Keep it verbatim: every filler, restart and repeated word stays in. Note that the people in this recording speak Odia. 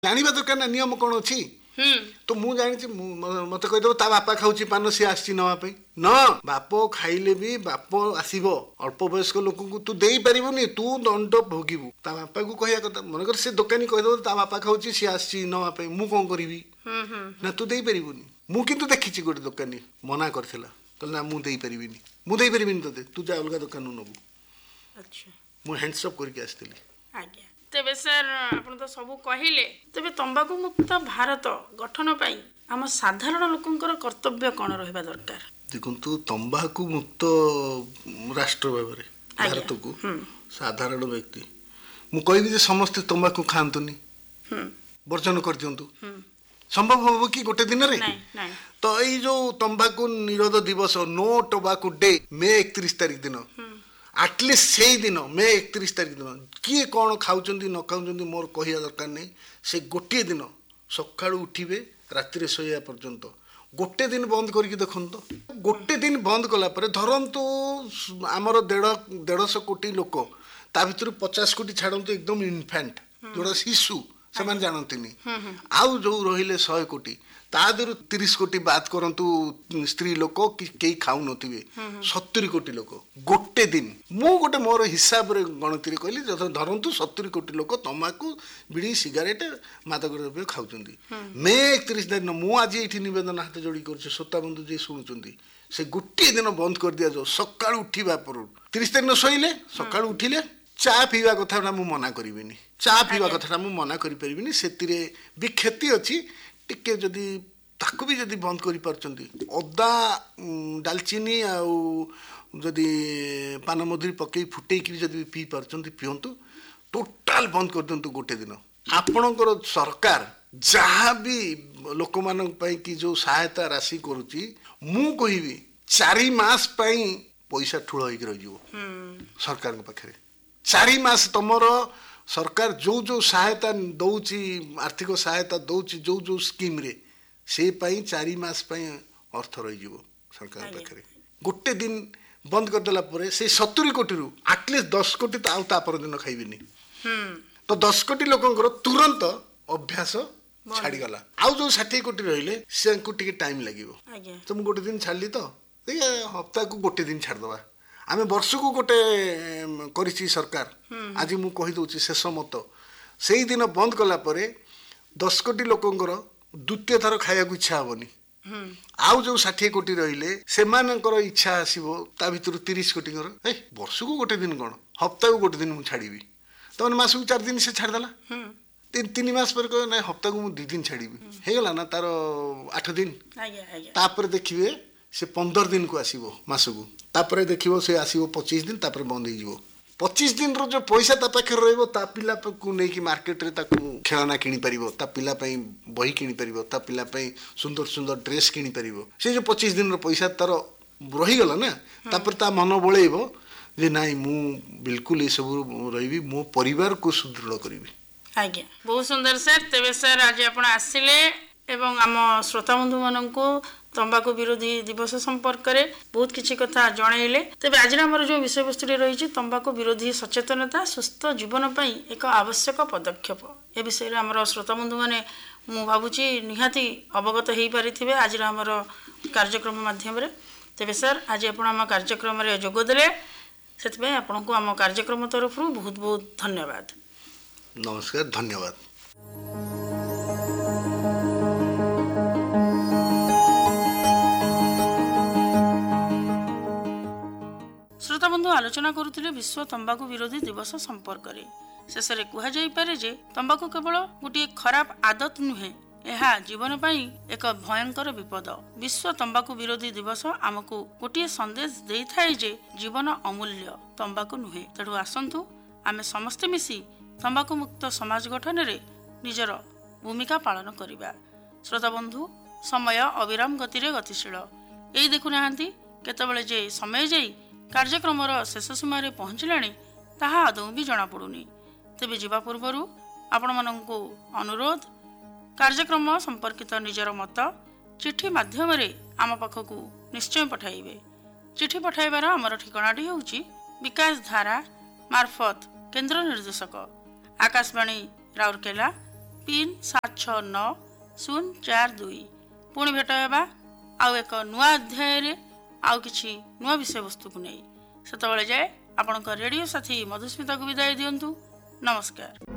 ଜାଣିବା ଦରକାର ନା ନିୟମ କ'ଣ ଅଛି। ତ ମୁଁ ଜାଣିଛି ମତେ କହିଦେବ ତା ବାପା ଖାଉଛି ପାନ ସିଏ ଆସିଛି ନେବା ପାଇଁ। ନ ବାପ ଖାଇଲେ ବି ବାପ ଆସିବ ଅଳ୍ପ ବୟସ୍କ ଲୋକଙ୍କୁ ତୁ ଦେଇପାରିବୁନି, ତୁ ଦଣ୍ଡ ଭୋଗିବୁ। ତା ବାପାକୁ କହିବା କଥା, ମନେକର ସେ ଦୋକାନୀ କହିଦେବ ତା ବାପା ଖାଉଛି ସିଏ ଆସିଛି ନେବା ପାଇଁ, ମୁଁ କ'ଣ କରିବି ନା ତୁ ଦେଇପାରିବୁନି। ମୁଁ କିନ୍ତୁ ଦେଖିଛି ଗୋଟେ ଦୋକାନୀ ମନା କରିଥିଲା, କହିଲେ ନା ମୁଁ ଦେଇପାରିବିନି, ମୁଁ ଦେଇପାରିବିନି ତତେ, ତୁ ଯା ଅଲଗା ଦୋକାନରୁ ନେବୁ। ମୁଁ ହ୍ୟାଣ୍ଡସଅପ୍ କରିକି ଆସିଥିଲି। ଆଜ୍ଞା, ତେବେ ସାର୍ ଆପଣ ତ ସବୁ କହିଲେ, ତେବେ ତମ୍ବାଖୁ ମୁକ୍ତ ଭାରତ ଗଠନ ପାଇଁ ଆମ ସାଧାରଣ ଲୋକଙ୍କର କର୍ତ୍ତବ୍ୟ କ'ଣ ରହିବା ଦରକାର? ଦେଖନ୍ତୁ, ତମ୍ବାଖୁ ମୁକ୍ତ ରାଷ୍ଟ୍ର ଭାବରେ ଭାରତକୁ ସାଧାରଣ ବ୍ୟକ୍ତି ମୁଁ କହିବି ଯେ ସମସ୍ତେ ତମ୍ବାଖୁ ଖାଆନ୍ତୁନି, ବର୍ଜନ କରିଦିଅନ୍ତୁ। ସମ୍ଭବ ହବ କି ଗୋଟେ ଦିନରେ? ତ ଏଇ ଯୋଉ ତମ୍ବାଖୁ ନିରୋଧ ଦିବସ, ନୋ ଟୋବାକୋ ଡେ, ମେ ଏକତିରିଶ ତାରିଖ ଦିନ, ଆଟଲିଷ୍ଟ ସେଇ ଦିନ ମେ ଏକତିରିଶ ତାରିଖ ଦିନ କିଏ କ'ଣ ଖାଉଛନ୍ତି ନ ଖାଉଛନ୍ତି ମୋର କହିବା ଦରକାର ନାହିଁ। ସେ ଗୋଟିଏ ଦିନ ସକାଳୁ ଉଠିବେ ରାତିରେ ଶୋଇବା ପର୍ଯ୍ୟନ୍ତ ଗୋଟେ ଦିନ ବନ୍ଦ କରିକି ଦେଖନ୍ତୁ। ଗୋଟେ ଦିନ ବନ୍ଦ କଲା ପରେ ଧରନ୍ତୁ ଆମର ଦେଢ଼ ଦେଢ଼ଶହ କୋଟି ଲୋକ, ତା ଭିତରୁ ପଚାଶ କୋଟି ଛାଡ଼ନ୍ତୁ ଏକଦମ ଇନଫାଣ୍ଟ, ଯୋଉଟା ଶିଶୁ, ସେମାନେ ଜାଣନ୍ତିନି। ଆଉ ଯୋଉ ରହିଲେ ଶହେ କୋଟି, ତା ଦେହରୁ ତିରିଶ କୋଟି ବାଦ କରନ୍ତୁ ସ୍ତ୍ରୀ ଲୋକ କି କେହି ଖାଉନଥିବେ, ସତୁରି କୋଟି ଲୋକ ଗୋଟେ ଦିନ। ମୁଁ ଗୋଟେ ମୋର ହିସାବରେ ଗଣତିରେ କହିଲି, ଧରନ୍ତୁ ସତୁରି କୋଟି ଲୋକ ତମ୍ବାଖୁ, ବିଡ଼ି, ସିଗାରେଟ, ମାଦକ ଦ୍ରବ୍ୟ ଖାଉଛନ୍ତି। ମେ ଏକତିରିଶ ତାରିଖ ମୁଁ ଆଜି ଏଇଠି ନିବେଦନ ହାତ ଯୋଡ଼ି କରୁଛି, ଶ୍ରୋତାବନ୍ଧୁ ଯିଏ ଶୁଣୁଛନ୍ତି, ସେ ଗୋଟିଏ ଦିନ ବନ୍ଦ କରିଦିଆଯାଉ। ସକାଳୁ ଉଠିବା ପରୁ ତିରିଶ ତାରିଖ ଶୋଇଲେ, ସକାଳୁ ଉଠିଲେ ଚା ପିଇବା କଥାଟା ମୁଁ ମନା କରିବିନି, ଚା ପିଇବା କଥାଟା ମୁଁ ମନା କରିପାରିବିନି, ସେଥିରେ ବି କ୍ଷତି ଅଛି। ଟିକେ ଯଦି ତାକୁ ବି ଯଦି ବନ୍ଦ କରିପାରୁଛନ୍ତି, ଅଦା, ଡାଲଚିନି ଆଉ ଯଦି ପାନମଧୁରୀ ପକେଇ ଫୁଟେଇକି ଯଦି ପିଇ ପାରୁଛନ୍ତି ପିଅନ୍ତୁ, ଟୋଟାଲ ବନ୍ଦ କରିଦିଅନ୍ତୁ ଗୋଟେ ଦିନ। ଆପଣଙ୍କର ସରକାର ଯାହା ବି ଲୋକମାନଙ୍କ ପାଇଁ କି ଯେଉଁ ସହାୟତା ରାଶି କରୁଛି, ମୁଁ କହିବି ଚାରି ମାସ ପାଇଁ ପଇସା ଠୁଳ ହେଇକି ରହିଯିବ ସରକାରଙ୍କ ପାଖରେ। ଚାରି ମାସ ତମର ସରକାର ଯେଉଁ ଯେଉଁ ସହାୟତା ଦଉଛି, ଆର୍ଥିକ ସହାୟତା ଦଉଛି ଯେଉଁ ଯେଉଁ ସ୍କିମ୍ରେ, ସେ ପାଇଁ ଚାରି ମାସ ପାଇଁ ଅର୍ଥ ରହିଯିବ ସରକାର ପାଖରେ। ଗୋଟେ ଦିନ ବନ୍ଦ କରିଦେଲା ପରେ ସେଇ ସତୁରି କୋଟିରୁ ଆଟଲିଷ୍ଟ ଦଶ କୋଟି ତ ଆଉ ତା ପରଦିନ ଖାଇବେନି। ତ ଦଶ କୋଟି ଲୋକଙ୍କର ତୁରନ୍ତ ଅଭ୍ୟାସ ଛାଡ଼ିଗଲା। ଆଉ ଯୋଉ ଷାଠିଏ କୋଟି ରହିଲେ ସେଙ୍କୁ ଟିକେ ଟାଇମ୍ ଲାଗିବ। ତ ମୁଁ ଗୋଟେ ଦିନ ଛାଡ଼ିଲି, ତ ହପ୍ତାହକୁ ଗୋଟେ ଦିନ ଛାଡ଼ିଦେବା। ଆମେ ବର୍ଷକୁ ଗୋଟେ କରିଛି ସରକାର, ଆଜି ମୁଁ କହିଦେଉଛି ଶେଷ ମତ, ସେଇଦିନ ବନ୍ଦ କଲା ପରେ ଦଶ କୋଟି ଲୋକଙ୍କର ଦ୍ୱିତୀୟ ଥର ଖାଇବାକୁ ଇଚ୍ଛା ହବନି। ଆଉ ଯୋଉ ଷାଠିଏ କୋଟି ରହିଲେ ସେମାନଙ୍କର ଇଚ୍ଛା ଆସିବ, ତା ଭିତରୁ ତିରିଶ କୋଟିଙ୍କର ଏ ବର୍ଷକୁ ଗୋଟେ ଦିନ କ'ଣ, ହପ୍ତାହକୁ ଗୋଟେ ଦିନ ମୁଁ ଛାଡ଼ିବି। ତାମାନେ ମାସକୁ ଚାରି ଦିନ ସେ ଛାଡ଼ିଦେଲା, ତିନି ମାସ ପରେ କହିବ ନାଇଁ ହପ୍ତାହକୁ ମୁଁ ଦୁଇ ଦିନ ଛାଡ଼ିବି, ହେଇଗଲା ନା ତାର ଆଠ ଦିନ। ତାପରେ ଦେଖିବେ ସେ ପନ୍ଦର ଦିନକୁ ଆସିବ ମାସକୁ, ତାପରେ ଦେଖିବ ସେ ଆସିବ ପଚିଶ ଦିନ, ତାପରେ ବନ୍ଦ ହେଇଯିବ। ପଚିଶ ଦିନର ଯେଉଁ ପଇସା ତା ପାଖରେ ରହିବ, ତା ପିଲାକୁ ନେଇକି ମାର୍କେଟରେ ତାକୁ ଖେଳନା କିଣିପାରିବ, ତା ପିଲା ପାଇଁ ବହି କିଣିପାରିବ, ତା ପିଲା ପାଇଁ ସୁନ୍ଦର ସୁନ୍ଦର ଡ୍ରେସ୍ କିଣିପାରିବ। ସେ ଯେଉଁ ପଚିଶ ଦିନର ପଇସା ତାର ରହିଗଲା ନା, ତାପରେ ତା ମନ ବଳେଇବ ଯେ ନାଇଁ ମୁଁ ବିଲକୁଲ ଏସବୁ ରହିବି, ମୋ ପରିବାରକୁ ସୁଦୃଢ଼ କରିବି। ଆଜ୍ଞା, ବହୁତ ସୁନ୍ଦର ସାର୍। ତେବେ ସାର୍ ଆଜି ଆପଣ ଆସିଲେ ଏବଂ ଆମ ଶ୍ରୋତାବନ୍ଧୁମାନଙ୍କୁ ତମ୍ବାଖୁ ବିରୋଧୀ ଦିବସ ସମ୍ପର୍କରେ ବହୁତ କିଛି କଥା ଜଣାଇଲେ। ତେବେ ଆଜିର ଆମର ଯେଉଁ ବିଷୟବସ୍ତୁଟି ରହିଛି, ତମ୍ବାଖୁ ବିରୋଧୀ ସଚେତନତା ସୁସ୍ଥ ଜୀବନ ପାଇଁ ଏକ ଆବଶ୍ୟକ ପଦକ୍ଷେପ, ଏ ବିଷୟରେ ଆମର ଶ୍ରୋତାବନ୍ଧୁମାନେ ମୁଁ ଭାବୁଛି ନିହାତି ଅବଗତ ହୋଇପାରିଥିବେ ଆଜିର ଆମର କାର୍ଯ୍ୟକ୍ରମ ମାଧ୍ୟମରେ। ତେବେ ସାର୍ ଆଜି ଆପଣ ଆମ କାର୍ଯ୍ୟକ୍ରମରେ ଯୋଗଦେଲେ, ସେଥିପାଇଁ ଆପଣଙ୍କୁ ଆମ କାର୍ଯ୍ୟକ୍ରମ ତରଫରୁ ବହୁତ ବହୁତ ଧନ୍ୟବାଦ। ନମସ୍କାର, ଧନ୍ୟବାଦ। ଶ୍ରୋତାବନ୍ଧୁ ଆଲୋଚନା କରୁଥିଲେ ବିଶ୍ୱ ତମ୍ବାଖୁ ବିରୋଧୀ ଦିବସ ସମ୍ପର୍କରେ। ଶେଷରେ କୁହାଯାଇପାରେ ଯେ ତମ୍ବାଖୁ କେବଳ ଗୋଟିଏ ଖରାପ ଆଦତ ନୁହେଁ, ଏହା ଜୀବନ ପାଇଁ ଏକ ଭୟଙ୍କର ବିପଦ। ବିଶ୍ୱ ତମ୍ବାଖୁ ବିରୋଧୀ ଦିବସ ଆମକୁ ଗୋଟିଏ ସନ୍ଦେଶ ଦେଇଥାଏ ଯେ ଜୀବନ ଅମୂଲ୍ୟ, ତମ୍ବାଖୁ ନୁହେଁ। ତେଣୁ ଆସନ୍ତୁ ଆମେ ସମସ୍ତେ ମିଶି ତମ୍ବାଖୁ ମୁକ୍ତ ସମାଜ ଗଠନରେ ନିଜର ଭୂମିକା ପାଳନ କରିବା। ଶ୍ରୋତାବନ୍ଧୁ, ସମୟ ଅବିରାମ ଗତିରେ ଗତିଶୀଳ। ଏଇ ଦେଖୁନାହାନ୍ତି କେତେବେଳେ ଯେ ସମୟ ଯାଇ କାର୍ଯ୍ୟକ୍ରମର ଶେଷ ସୀମାରେ ପହଞ୍ଚିଲାଣି ତାହା ଆଦୌ ବି ଜଣାପଡ଼ୁନି। ତେବେ ଯିବା ପୂର୍ବରୁ ଆପଣମାନଙ୍କୁ ଅନୁରୋଧ, କାର୍ଯ୍ୟକ୍ରମ ସମ୍ପର୍କିତ ନିଜର ମତ ଚିଠି ମାଧ୍ୟମରେ ଆମ ପାଖକୁ ନିଶ୍ଚୟ ପଠାଇବେ। ଚିଠି ପଠାଇବାର ଆମର ଠିକଣାଟି ହେଉଛି ବିକାଶ ଧାରା ମାର୍ଫତ କେନ୍ଦ୍ର ନିର୍ଦ୍ଦେଶକ, ଆକାଶବାଣୀ ରାଉରକେଲା, ପିନ୍ ସାତ ଛଅ ନଅ ଶୂନ ଚାରି ଦୁଇ। ପୁଣି ଭେଟ ହେବା ଆଉ ଏକ ନୂଆ ଅଧ୍ୟାୟରେ ଆଉ କିଛି ନୂଆ ବିଷୟବସ୍ତୁକୁ ନେଇ। ସେତେବେଳେ ଯାଏ ଆପଣଙ୍କ ରେଡ଼ିଓ ସାଥୀ ମଧୁସ୍ମିତାକୁ ବିଦାୟ ଦିଅନ୍ତୁ। ନମସ୍କାର।